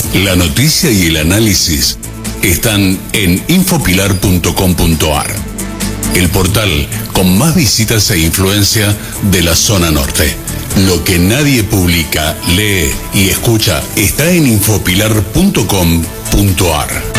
La noticia y el análisis están en infopilar.com.ar, el portal con más visitas e influencia de la zona norte. Lo que nadie publica, lee y escucha está en infopilar.com.ar.